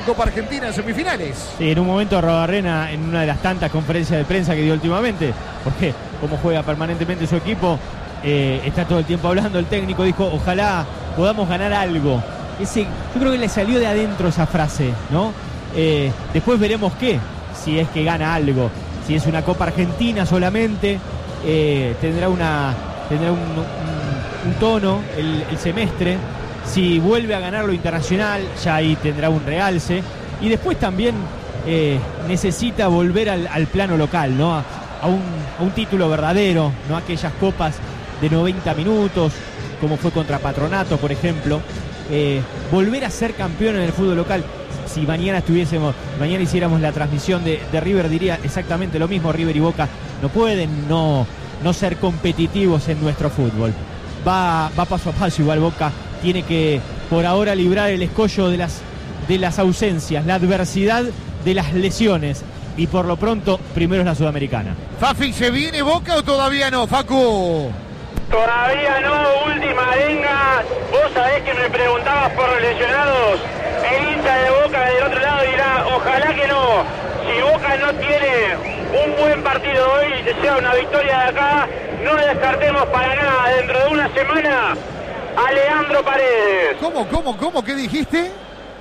Copa Argentina en semifinales. Sí, en un momento Arrobarrena, en una de las tantas conferencias de prensa que dio últimamente, porque como juega permanentemente su equipo, está todo el tiempo hablando, el técnico dijo, ojalá podamos ganar algo. Yo creo que le salió de adentro esa frase, ¿no? Después veremos qué, si es que gana algo, si es una Copa Argentina solamente, tendrá un tono el semestre. Si vuelve a ganar lo internacional, ya ahí tendrá un realce. Y después también necesita volver al plano local, ¿no? A un título verdadero, no aquellas copas de 90 minutos, como fue contra Patronato, por ejemplo. Volver a ser campeón en el fútbol local. Si mañana hiciéramos la transmisión de River, diría exactamente lo mismo. River y Boca no pueden no ser competitivos en nuestro fútbol. Va paso a paso, igual Boca tiene que por ahora librar el escollo de las ausencias, la adversidad de las lesiones, y por lo pronto primero es la Sudamericana. Fafi, ¿se viene Boca o todavía no, Facu? Todavía no, última arenga. Vos sabés que me preguntabas por los lesionados. El hincha de Boca del otro lado dirá, ojalá que no. Si Boca no tiene un buen partido hoy, sea una victoria de acá, no descartemos para nada dentro de una semana a Leandro Paredes. ¿Cómo? ¿Qué dijiste?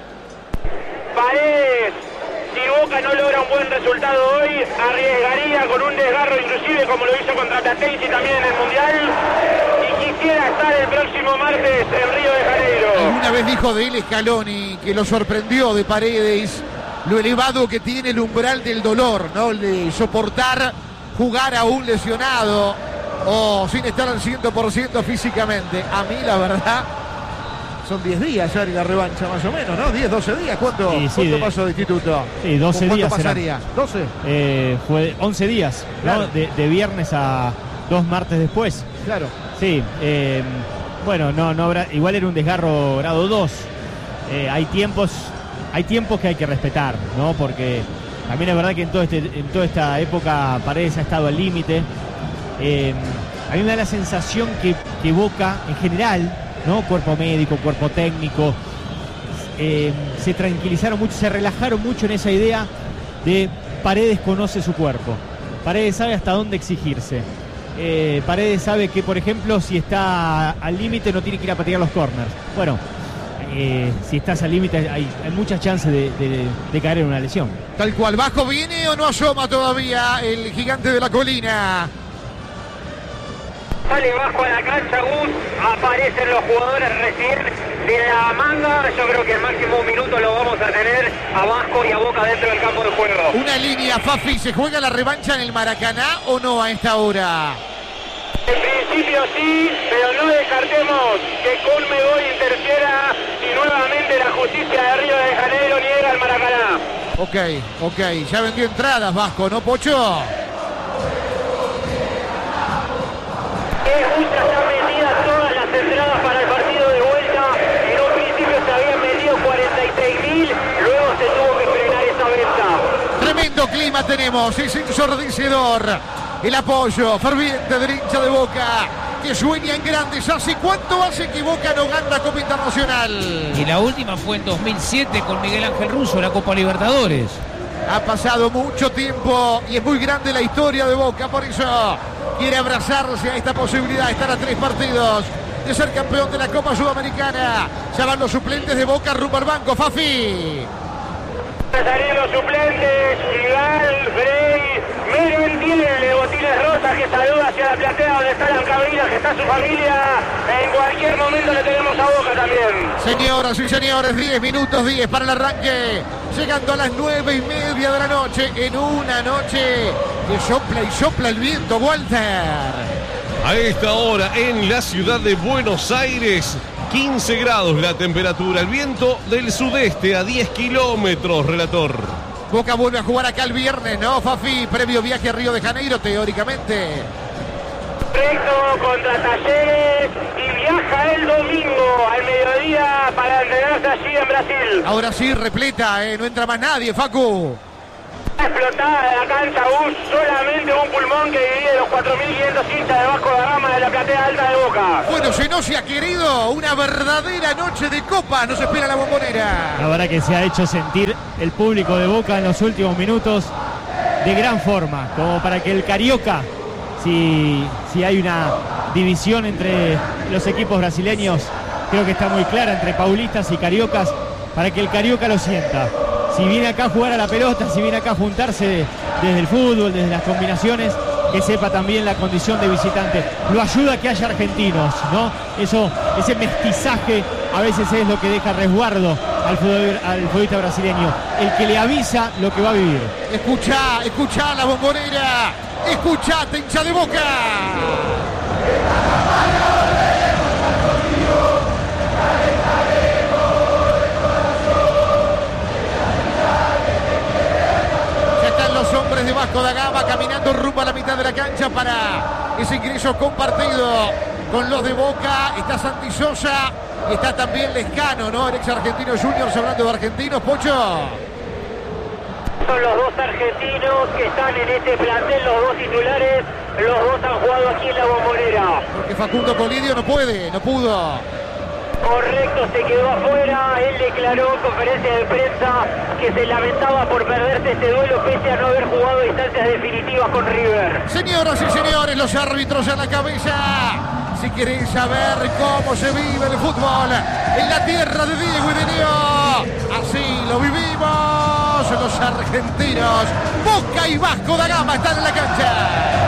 Paredes, si Boca no logra un buen resultado hoy, arriesgaría con un desgarro inclusive como lo hizo contra Platense también en el Mundial, y quisiera estar el próximo martes en Río de Janeiro. Una vez dijo de él Scaloni que lo sorprendió de Paredes lo elevado que tiene el umbral del dolor, ¿no? De soportar jugar a un lesionado o sin estar al 100% físicamente. A mí la verdad son 10 días ya la revancha más o menos, ¿no? 10, 12 días. ¿Cuánto pasó de instituto? Sí, 12 días. ¿Cuánto pasaría? ¿12? Fue 11 días, claro. ¿No? De viernes a 2 martes después. Claro. Sí, bueno, no habrá, igual era un desgarro grado 2. Hay tiempos que hay que respetar, ¿no? Porque también es verdad que en toda esta época Paredes ha estado al límite. A mí me da la sensación que Boca en general, ¿no? Cuerpo médico, cuerpo técnico, se tranquilizaron mucho, se relajaron mucho en esa idea de Paredes conoce su cuerpo, Paredes sabe hasta dónde exigirse, Paredes sabe que, por ejemplo, si está al límite no tiene que ir a patear los corners. Bueno, si estás al límite hay muchas chances de caer en una lesión. Tal cual. ¿Bajo viene o no asoma todavía el gigante de la colina? Sale bajo a la cancha Gus, aparecen los jugadores recién de la manga. Yo creo que el máximo minuto lo vamos a tener a Vasco y a Boca dentro del campo de juego. Una línea, Fafi, ¿se juega la revancha en el Maracaná o no a esta hora? En principio sí, pero no descartemos que Conmebol interfiera y nuevamente la justicia de Río de Janeiro niega al Maracaná. Ok, ya vendió entradas Vasco, ¿no, Pocho? Muchas están vendidas todas las entradas para el partido de vuelta. En un principio se habían vendido 46.000, luego se tuvo que frenar esa venta. Tremendo clima tenemos, es ensordecedor. El apoyo ferviente del hincha de Boca, que sueña en grandes. ¿Hace cuánto hace que Boca no gana la Copa Internacional? Y la última fue en 2007 con Miguel Ángel Russo, la Copa Libertadores. Ha pasado mucho tiempo y es muy grande la historia de Boca, por eso quiere abrazarse a esta posibilidad de estar a 3 partidos de ser campeón de la Copa Sudamericana. Ya van los suplentes de Boca rumbo al banco, Fafi. Salieron los suplentes, Gigal, Frey, Merentiel de Botines Rosas, que saluda hacia la platea donde está la Cabrera, que está su familia. En cualquier momento le tenemos a Boca también. Señoras y señores, 10 minutos 10 para el arranque. Llegando a las 9:30 de la noche, en una noche que sopla y sopla el viento, Walter. A esta hora en la ciudad de Buenos Aires, 15 grados la temperatura, el viento del sudeste a 10 kilómetros, relator. Boca vuelve a jugar acá el viernes, ¿no, Fafi? Previo viaje a Río de Janeiro, teóricamente. Correcto, contra Talleres, y viaja el domingo al mediodía para entrenarse allí en Brasil. Ahora sí, repleta, no entra más nadie, Facu. Explotada la cancha, solamente un pulmón que divide los 4.500 hinchas de Vasco da Gama de la platea alta de Boca. Bueno, si no se ha querido, una verdadera noche de copa nos espera la Bombonera. La verdad que se ha hecho sentir el público de Boca en los últimos minutos de gran forma, como para que el Carioca, si hay una división entre los equipos brasileños, creo que está muy clara entre paulistas y cariocas, para que el Carioca lo sienta. Si viene acá a jugar a la pelota, si viene acá a juntarse desde el fútbol, desde las combinaciones, que sepa también la condición de visitante. Lo ayuda que haya argentinos, ¿no? Ese mestizaje a veces es lo que deja resguardo al futbolista brasileño. El que le avisa lo que va a vivir. Escuchá la Bombonera. Escuchate, hincha de Boca. Los hombres de Vasco da Gama caminando rumbo a la mitad de la cancha para ese ingreso compartido con los de Boca. Está Santi Sosa y está también Lescano, ¿no? El ex Argentino Juniors, hablando de argentinos, Pocho. Son los dos argentinos que están en este plantel, los dos titulares, los dos han jugado aquí en la Bombonera. Porque Facundo Colidio no pudo. Correcto, se quedó afuera. Él declaró en conferencia de prensa que se lamentaba por perderse este duelo pese a no haber jugado instancias definitivas con River. Señoras y señores, los árbitros en la cabeza. Si queréis saber cómo se vive el fútbol en la tierra de Diego y de Neo, así lo vivimos los argentinos. Boca y Vasco da Gama están en la cancha.